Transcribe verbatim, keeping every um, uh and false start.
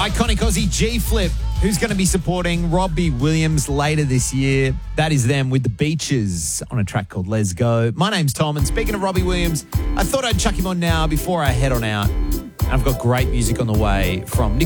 Iconic Aussie G-Flip, who's going to be supporting Robbie Williams later this year. That is them with the Beaches on a track called Let's Go. My name's Tom, and speaking of Robbie Williams, I thought I'd chuck him on now before I head on out. I've got great music on the way from Nick